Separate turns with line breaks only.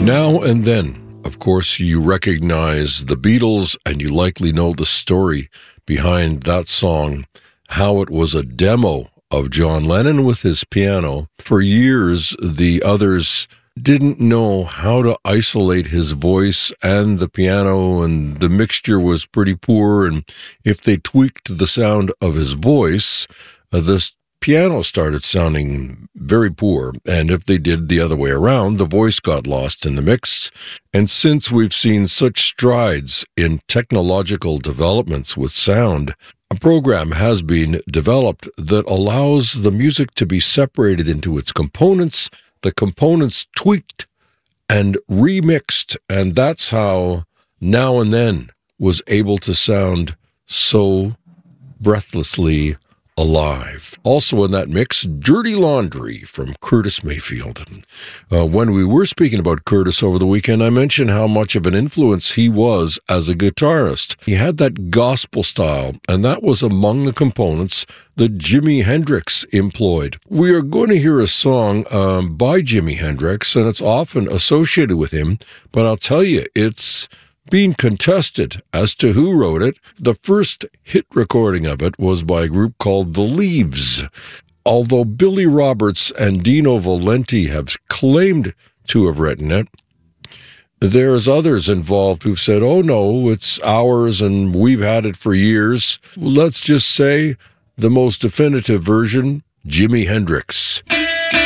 Now and then, of course, you recognize the Beatles and you likely know the story behind that song, how it was a demo of John Lennon with his piano. For years, the others didn't know how to isolate his voice and the piano, and the mixture was pretty poor, and if they tweaked the sound of his voice, the piano started sounding very poor, and if they did the other way around, the voice got lost in the mix. And since we've seen such strides in technological developments with sound, a program has been developed that allows the music to be separated into its components, the components tweaked and remixed, and that's how Now and Then was able to sound so breathlessly alive. Also in that mix, Dirty Laundry from Curtis Mayfield. When we were speaking about Curtis over the weekend, I mentioned how much of an influence he was as a guitarist. He had that gospel style, and that was among the components that Jimi Hendrix employed. We are going to hear a song by Jimi Hendrix, and it's often associated with him, but I'll tell you, it's being contested as to who wrote it. The first hit recording of it was by a group called The Leaves. Although Billy Roberts and Dino Valenti have claimed to have written it, there's others involved who've said, oh no, it's ours and we've had it for years. Let's just say the most definitive version, Jimi Hendrix.